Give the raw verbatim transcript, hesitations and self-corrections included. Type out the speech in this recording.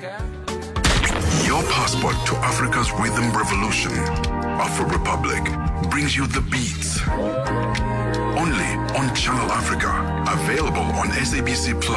Your passport to Africa's rhythm revolution. Afro Republic brings you the beats. Only on Channel Africa. Available on S A B C Plus.